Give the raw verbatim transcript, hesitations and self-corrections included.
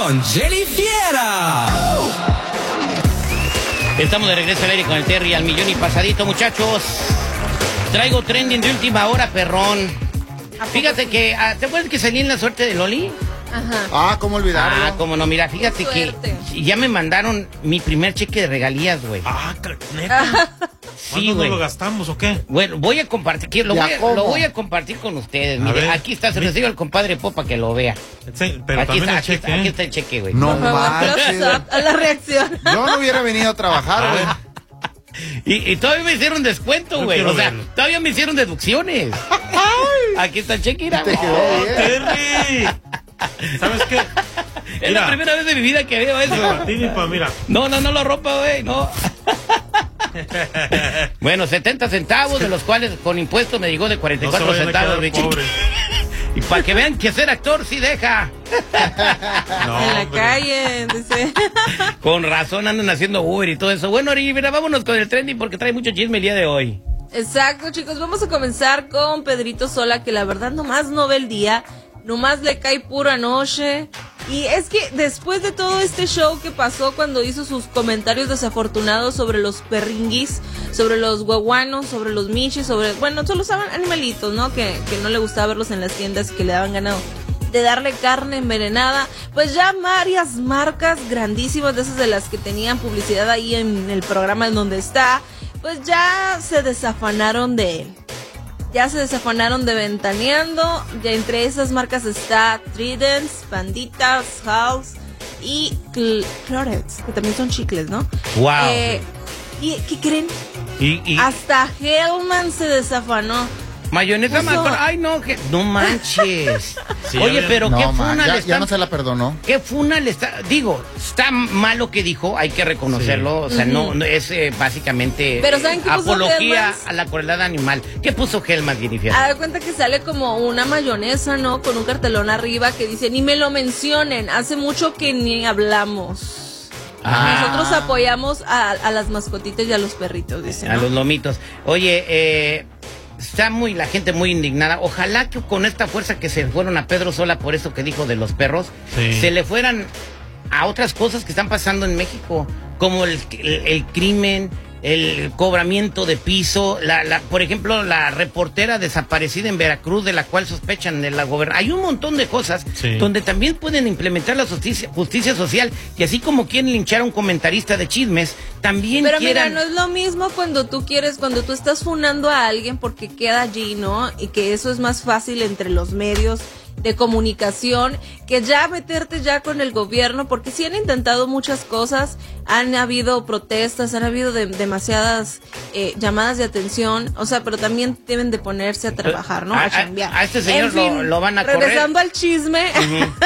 con Jenny Fiera. Estamos de regreso al aire con el Terry al millón y pasadito, muchachos. Traigo trending de última hora, perrón. Fíjate que, ¿te acuerdas que salí en La Suerte de Loli? Ajá. Ah, ¿cómo olvidarlo? Ah, cómo no, mira, fíjate que ya me mandaron mi primer cheque de regalías, güey. Ah, neta. Sí, ¿Cuándo güey. lo gastamos o qué? Bueno, voy a compartir, lo, ¿Ya voy a, cómo? lo voy a compartir con ustedes. A Mire, ver. aquí está, se lo digo al compadre Popa que lo vea. Sí, pero Aquí también está, el aquí, cheque, está, aquí ¿eh? está el cheque, güey. No Por favor, manches. close up a la reacción. Yo no hubiera venido a trabajar, güey. Y, y todavía me hicieron descuento, Yo güey. quiero O sea, verlo. todavía me hicieron deducciones. Aquí está el cheque, mira. Te quedó ¡Oh, bien. Terry! ¿Sabes qué? Es la primera vez de mi vida que veo eso. Para ti ni para, mira. No, no, no lo rompa, güey, no. Bueno, setenta centavos, de los cuales con impuestos me llegó de cuarenta y No se cuatro vayan a centavos, quedar mi chico. pobres. Y para que vean que ser actor sí deja. No, En la hombre. calle, dice. Con razón andan haciendo Uber y todo eso. Bueno, Ari, mira, vámonos con el trending porque trae mucho chisme el día de hoy. Exacto, chicos. Vamos a comenzar con Pedrito Sola, que la verdad nomás no ve el día. Nomás le cae pura noche. Y es que después de todo este show que pasó cuando hizo sus comentarios desafortunados sobre los perringuis, sobre los guaguanos, sobre los michis, sobre, bueno, solo usaban animalitos, ¿no? Que, que no le gustaba verlos en las tiendas y que le daban ganado de darle carne envenenada, pues ya varias marcas grandísimas de esas de las que tenían publicidad ahí en el programa en donde está, pues ya se desafanaron de él. Ya se desafanaron de Ventaneando. Ya entre esas marcas está Tridents, Panditas, House y Cl- Clorets, que también son chicles, ¿no? Wow. Eh, ¿Y qué creen? Y, y Hasta Hellman se desafanó. mayonesa Puso- más. Ay, no, que, no manches. Sí, Oye, ya ven. pero qué No, man, funa ya, le ya están. no se la perdonó. ¿Qué funa le está? Digo, está mal lo que dijo, hay que reconocerlo. O sea, no, no es eh, básicamente Pero ¿saben qué puso apología Hellmann's? a la crueldad animal. ¿Qué puso Hellman, Jennifer? A dar cuenta que sale como una mayonesa, ¿no? Con un cartelón arriba que dice, ni me lo mencionen, hace mucho que ni hablamos. Ah. Nosotros apoyamos a, a las mascotitas y a los perritos, dice, A ¿no? los lomitos. Oye, eh, está muy la gente muy indignada. Ojalá que con esta fuerza que se fueron a Pedro Sola por eso que dijo de los perros, Sí. se le fueran a otras cosas que están pasando en México, como el, el- el crimen, el cobramiento de piso, la, la, por ejemplo, la reportera desaparecida en Veracruz, de la cual sospechan de la gobernación. Hay un montón de cosas Sí. donde también pueden implementar la justicia, justicia social, y así como quieren linchar a un comentarista de chismes, también Pero quieran... mira, no es lo mismo cuando tú quieres, cuando tú estás funando a alguien porque queda allí, ¿no? Y que eso es más fácil entre los medios de comunicación que ya meterte ya con el gobierno, porque sí han intentado muchas cosas, han habido protestas, han habido de- demasiadas eh, llamadas de atención, o sea, pero también deben de ponerse a trabajar, ¿no? A- A, a- chambear. a este señor En fin, lo- lo van a correr. regresando al chisme,